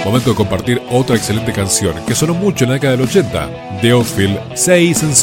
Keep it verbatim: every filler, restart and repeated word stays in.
Momento de compartir otra excelente canción que sonó mucho en la década del ochenta, The Outfield, Say Some